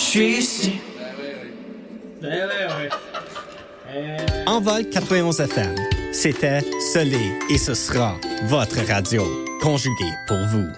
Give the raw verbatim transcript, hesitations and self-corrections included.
suis ici. Ouais, ouais, ouais. Euh... Envol quatre-vingt-onze F M. C'était, ce l'est et ce sera votre radio, conjuguée pour vous.